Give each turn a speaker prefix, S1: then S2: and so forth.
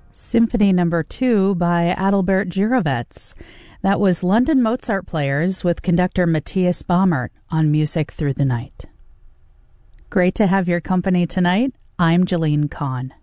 S1: Symphony Number 2 by Adalbert Jirovets. That was London Mozart Players with conductor Matthias Baumert on Music Through the Night. Great to have your company tonight. I'm Jeline Kahn.